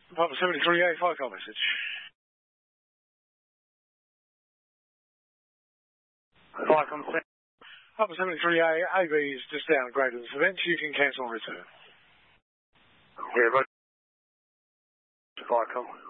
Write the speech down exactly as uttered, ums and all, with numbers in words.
Papa seventy-three A, FICO message. FICO, Papa seventy-three A, A B is just downgraded this event. You can cancel and return. Yeah, but FICO.